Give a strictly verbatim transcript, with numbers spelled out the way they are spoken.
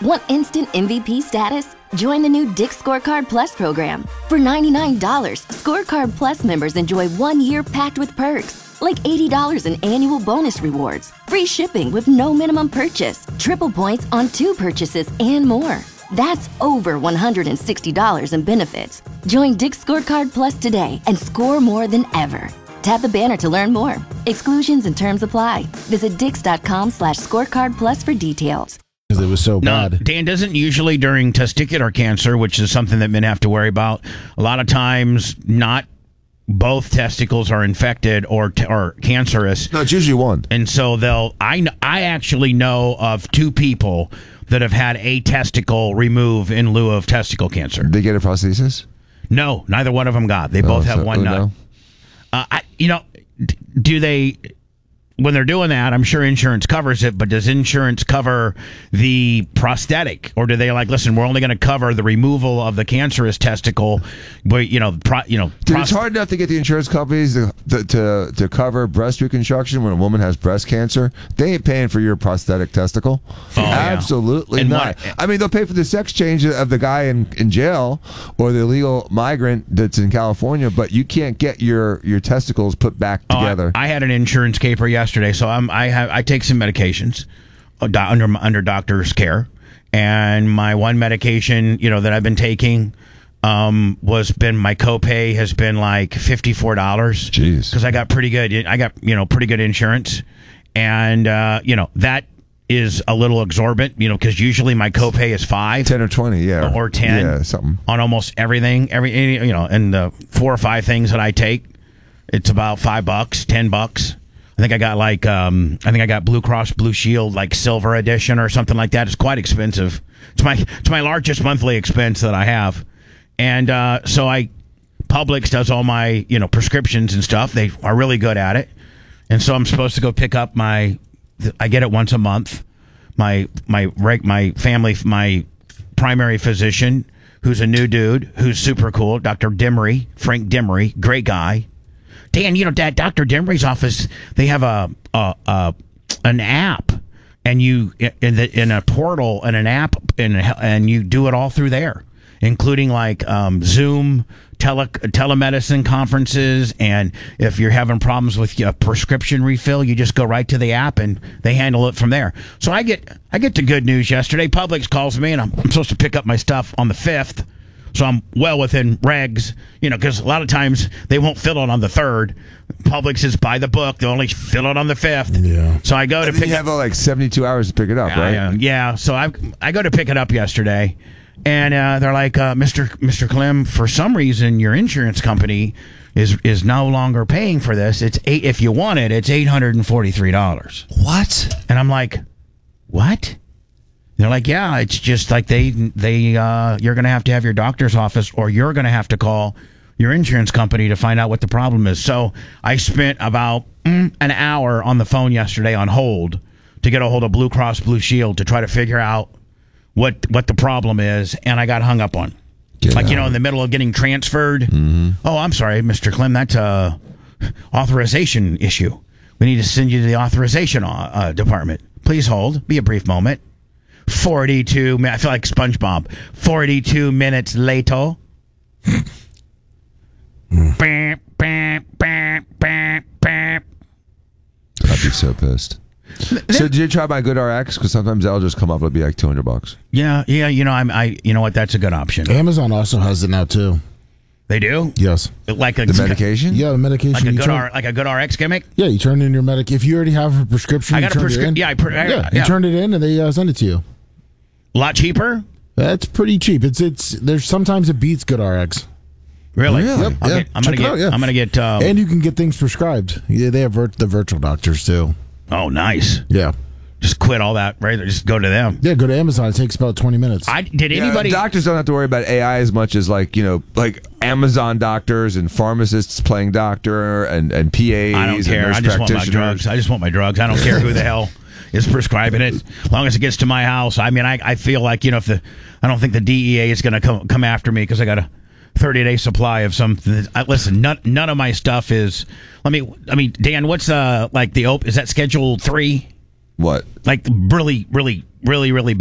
Want instant M V P status? Join the new Dick's Scorecard Plus program. For ninety-nine dollars, Scorecard Plus members enjoy one year packed with perks, like eighty dollars in annual bonus rewards, free shipping with no minimum purchase, triple points on two purchases, and more. That's over one hundred sixty dollars in benefits. Join Dick's Scorecard Plus today and score more than ever. Tap the banner to learn more. Exclusions and terms apply. Visit dix.com slash scorecard plus for details. Because it was so no, bad. Dan, doesn't usually during testicular cancer, which is something that men have to worry about, a lot of times not both testicles are infected or t- or cancerous. No, it's usually one. And so they'll. I kn- I actually know of two people that have had a testicle removed in lieu of testicle cancer. Did they get a prosthesis? No, neither one of them got. They both Oh, have so- one oh, nut. no? Uh, I, you know, d- do they? When they're doing that, I'm sure insurance covers it, but does insurance cover the prosthetic, or do they like, listen, we're only going to cover the removal of the cancerous testicle, but you know, pro, you know, Dude, prost- it's hard enough to get the insurance companies to, to to to cover breast reconstruction when a woman has breast cancer. They ain't paying for your prosthetic testicle. Oh, yeah. Absolutely And not. what- I mean, they'll pay for the sex change of the guy in, in jail or the illegal migrant that's in California, but you can't get your, your testicles put back Oh, together. I, I had an insurance caper yesterday, so I'm, I have I take some medications uh, do- under under doctor's care, and my one medication, you know, that I've been taking, um, was been my copay has been like fifty four dollars. Jeez. Because I got pretty good, I got you know pretty good insurance, and uh, you know that is a little exorbitant, you know, because usually my copay is five. ten or twenty, yeah. Or ten. Yeah, something. On almost everything, every any- you know, and the four or five things that I take, it's about five bucks, ten bucks. I think I got like, um, I think I got Blue Cross Blue Shield, like silver edition or something like that. It's quite expensive. It's my it's my largest monthly expense that I have, and uh, so I, Publix does all my you know prescriptions and stuff. They are really good at it, and so I'm supposed to go pick up my. I get it once a month. My my reg, my family my primary physician, who's a new dude, who's super cool, Doctor Demery, Frank Demery, great guy. Dan, you know, Dad, Doctor Demery's office, they have a, a, a an app, and you in the in a portal and an app, and and you do it all through there, including like um, Zoom, tele telemedicine conferences, and if you're having problems with a prescription refill, you just go right to the app and they handle it from there. So I get I get the good news yesterday. Publix calls me, and I'm, I'm supposed to pick up my stuff on the fifth. So I'm well within regs, you know, because a lot of times they won't fill it on the third. Publix is by the book; they only fill it on the fifth. Yeah. So I go to And then pick. you have uh, like seventy-two hours to pick it up, right? I, uh, yeah. So I I go to pick it up yesterday, and uh, they're like, uh, Mister Mister Clem, for some reason your insurance company is is no longer paying for this. It's eight if you want it, it's eight hundred and forty three dollars. What? And I'm like, what? They're like, yeah, it's just like they they uh, you're going to have to have your doctor's office, or you're going to have to call your insurance company to find out what the problem is. So I spent about mm, an hour on the phone yesterday on hold to get a hold of Blue Cross Blue Shield to try to figure out what what the problem is, and I got hung up on. Get like, you out. know, in the middle of getting transferred. Mm-hmm. Oh, I'm sorry, Mister Clem, that's a authorization issue. We need to send you to the authorization uh, department. Please hold. Be a brief moment. forty-two minutes. I feel like SpongeBob. forty-two minutes later. Bam, bam, bam, bam, bam. I'd be so pissed. So did you try my Good R X? Because sometimes that'll just come up. It'll be like two hundred bucks. Yeah, yeah. You know, I'm. I. You know what? That's a good option. Amazon also has it now too. They do. Yes. Like a The medication? Yeah, the medication. Like a you good turn- R. Like a good R X gimmick. Yeah, you turn in your medic. If you already have a prescription, I you got a turned it in. prescription. Yeah, I. Pre- I Yeah, yeah. you turned it in and they uh, send it to you. A lot cheaper. That's pretty cheap. It's it's there's sometimes it beats Good R X. Really? Really? Yep, I'm, yeah. get, I'm Check gonna it get. out, yeah. I'm gonna get. Um, And you can get things prescribed. Yeah, they have virt- the virtual doctors too. oh, nice. Yeah. Just quit all that. Right. Just go to them. Yeah, go to Amazon. It takes about twenty minutes. I did Yeah, anybody. doctors don't have to worry about A I as much as like, you know, like Amazon doctors and pharmacists playing doctor and, and P As I don't and care. nurse I just want my practitioners. drugs. I just want my drugs. I don't care who the hell is prescribing it. As long as it gets to my house. I mean, I, I feel like, you know, if the, I don't think the D E A is going to come come after me because I got a thirty day supply of something. I, listen, none, none of my stuff is, let me, I mean, Dan, what's uh like the, op- is that schedule three? What? Like really, really, really, really